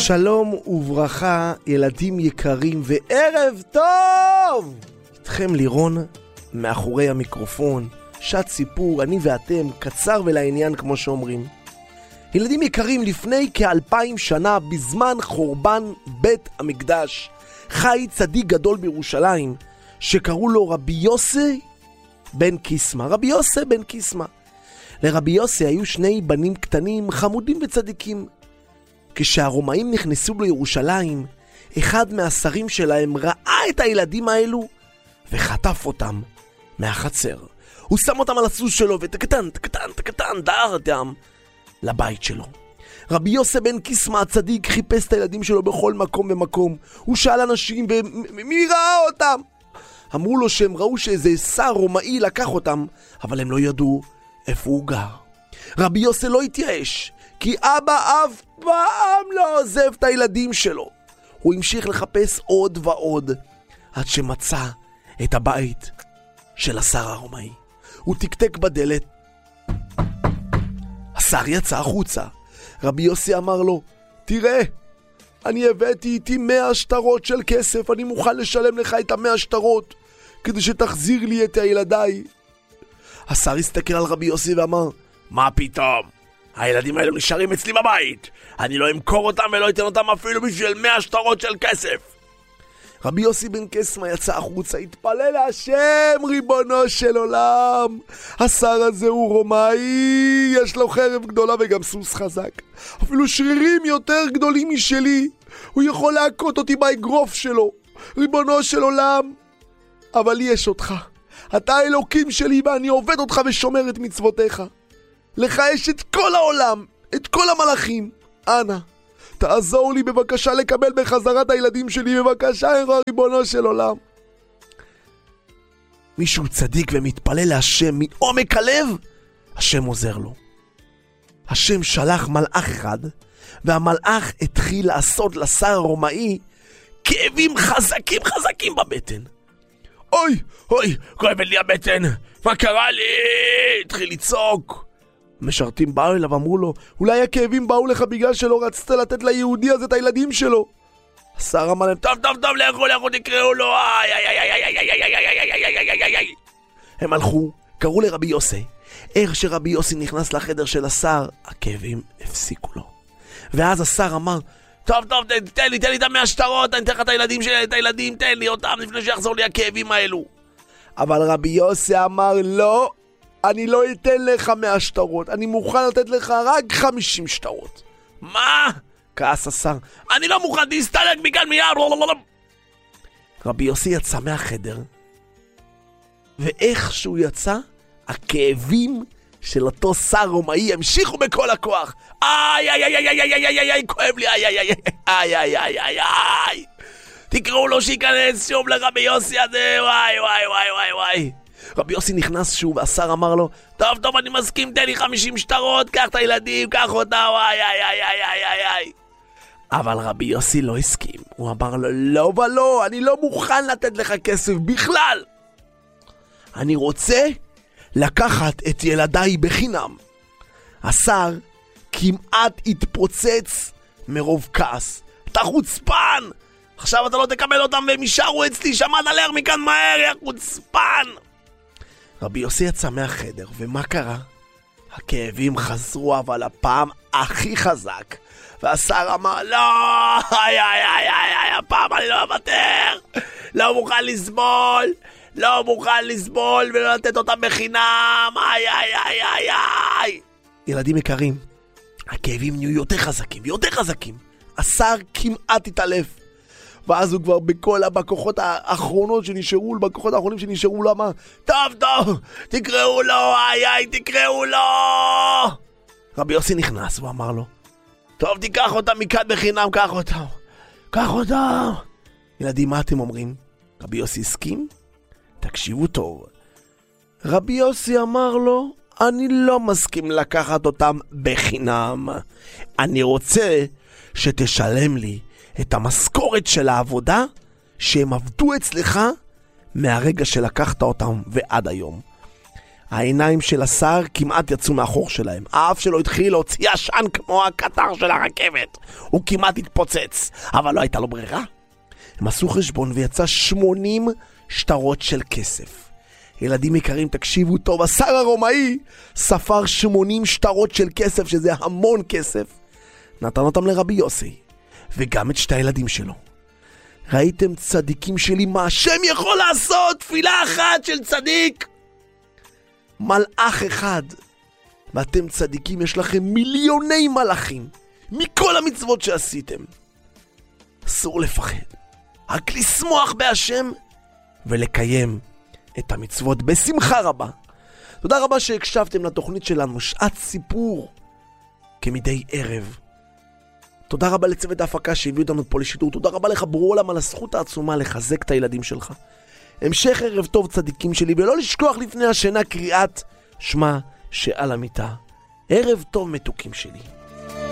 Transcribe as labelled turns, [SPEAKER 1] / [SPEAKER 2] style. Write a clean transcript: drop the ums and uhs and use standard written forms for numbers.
[SPEAKER 1] שלום וברכה, ילדים יקרים, וערב טוב! איתכם לירון, מאחורי המיקרופון, שעת סיפור, אני ואתם, קצר ולעניין כמו שאומרים. ילדים יקרים, לפני כ2000 שנה, בזמן חורבן בית המקדש, חי צדיק גדול בירושלים, שקראו לו רבי יוסי בן קיסמא. רבי יוסי בן קיסמא. לרבי יוסי היו שני בנים קטנים, חמודים וצדיקים. כשהרומאים נכנסו לירושלים, אחד מהשרים שלהם ראה את הילדים האלו וחטף אותם מהחצר. הוא שם אותם על הסוס שלו ותקטן, דהר אותם לבית שלו. רבי יוסי בן קיסמא הצדיק חיפש את הילדים שלו בכל מקום ומקום. הוא שאל אנשים ומי ראה אותם? אמרו לו שהם ראו שאיזה שר רומאי לקח אותם, אבל הם לא ידעו איפה הוא גר. רבי יוסי לא התייאש, כי אבא אף פעם לא עוזב את הילדים שלו. הוא המשיך לחפש עוד ועוד, עד שמצא את הבית של השר הרומאי. הוא תקתק בדלת. השר יצא החוצה. רבי יוסי אמר לו, תראה, אני הבאתי איתי 100 שטרות של כסף, אני מוכן לשלם לך את 100 שטרות, כדי שתחזיר לי את הילדיי. השר הסתכל על רבי יוסי ואמר, מה פתאום? הילדים האלו נשארים אצלי בבית. אני לא אמכור אותם ולא אתן אותם אפילו בשביל 100 שטרות של כסף. רבי יוסי בן קיסמא יצא החוצה, התפלל להשם, ריבונו של עולם. השר הזה הוא רומאי, יש לו חרב גדולה וגם סוס חזק. אפילו שרירים יותר גדולים משלי. הוא יכול להכות אותי באגרוף שלו. ריבונו של עולם. אבל לי יש אותך. אתה האלוקים שלי ואני עובד אותך ושומר את מצוותיך. לך יש את כל העולם, את כל המלאכים. אנא, תעזור לי בבקשה לקבל בחזרת הילדים שלי, בבקשה, ריבונו של עולם. מישהו צדיק ומתפלל להשם מעומק הלב, השם עוזר לו. השם שלח מלאך אחד, והמלאך התחיל לעשות לשר הרומאי כאבים חזקים בבטן. אוי, כואבת לי הבטן, מה קרה לי? התחיל לצעוק. משרתים באו אליו ואמרו לו, אולי הכאבים באו לך בגלל שלא רצית לתת ליהודי הזה את הילדים שלו. השר אמר להם, טוב, לכו תקראו לו. הם הלכו, קראו לרבי יוסי. איך שרבי יוסי נכנס לחדר של השר, הכאבים הפסיקו לו. ואז השר אמר, טוב, תן לי את 100 שטרות, אני אתן לך את הילדים שלי, את הילדים, תן לי אותם לפני שיחזור לי הכאבים האלו. אבל רבי יוסי אמר, לא, אני לא אתן לך 100 שטרות, אני מוכן לתת לך רק 50 שטרות. מה? כעס השר, אני לא מוכן, תסתלק מכאן מיד. רבי יוסי יצא מהחדר, ואיך שהוא יצא, הכאבים של אותו שר רומאי המשיכו בכל הכוח. איי, כואב לי, איי. תקראו לו שיכנס שוב לרבי יוסי הזה, וואי. רבי יוסי נכנס שוב, והשר אמר לו, טוב, אני מסכים, תן לי 50 שטרות, קח את הילדים, קח אותה, איי. אבל רבי יוסי לא הסכים. הוא אמר לו, לא ולא, אני לא מוכן לתת לך כסף בכלל. אני רוצה לקחת את ילדיי בחינם. השר כמעט התפוצץ מרוב כעס. אתה חוצפן! עכשיו אתה לא תקבל אותם והם יישארו אצלי, שמעת עלך מכאן מהר, יא חוצפן! רבי יוסי יצא מהחדר, ומה קרה? הכאבים חזרו, אבל הפעם הכי חזק. והשר אמר, לא, הפעם אני לא אוותר. לא מוכן לסבול ולא לתת אותם בחינם. איי. ילדים יקרים, הכאבים נהיו יותר חזקים. השר כמעט התעלף. ואז הוא כבר בכוחות האחרונים שנשארו לו אמר, טוב, תקראו לו, תקראו לו. רבי יוסי נכנס ואמר לו, טוב, תיקח אותם מכאן בחינם, קח אותם. ילדים, מה אתם אומרים? רבי יוסי הסכים? תקשיבו טוב. רבי יוסי אמר לו, אני לא מסכים לקחת אותם בחינם. אני רוצה שתשלם לי את המשכורת של העבודה שהם עבדו אצלך מהרגע שלקחת אותם ועד היום. העיניים של השר כמעט יצאו מהחור שלהם. האף שלו התחיל להוציא עשן כמו הקטר של הרכבת. הוא כמעט התפוצץ, אבל לא הייתה לו ברירה. הם עשו חשבון ויצא 80 שטרות של כסף. ילדים יקרים, תקשיבו טוב, השר הרומאי ספר 80 שטרות של כסף, שזה המון כסף. נתן אותם לרבי יוסי, וגם את 2 הילדים שלו. ראיתם צדיקים שלי מה השם יכול לעשות? תפילה אחת של צדיק, מלאך אחד. ואתם צדיקים, יש לכם מיליוני מלאכים מכל המצוות שעשיתם. אסור לפחד, רק לשמוח בהשם ולקיים את המצוות בשמחה רבה. תודה רבה שהקשבתם לתוכנית שלנו, שעת סיפור, כמדי ערב. תודה רבה לצוות ההפקה שהביאו אותנו פה לשידור. תודה רבה לך בורא עולם על הזכות העצומה לחזק את הילדים שלך. המשך ערב טוב צדיקים שלי, ולא לשכוח לפני השינה קריאת שמע שעל המיטה. ערב טוב מתוקים שלי.